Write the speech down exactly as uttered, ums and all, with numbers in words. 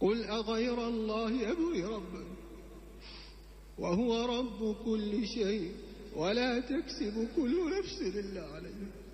قل أغير الله أبغي ربا وهو رب كل شيء ولا تكسب كل نفس إلا عليه